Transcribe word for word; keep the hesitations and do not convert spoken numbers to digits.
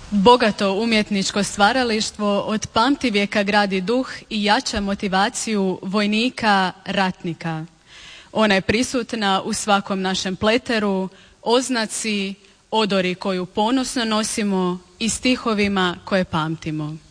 Bogato umjetničko stvaralištvo od pamtivijeka gradi duh i jača motivaciju vojnika, ratnika. Ona je prisutna u svakom našem pleteru, oznaci, odori koju ponosno nosimo i stihovima koje pamtimo.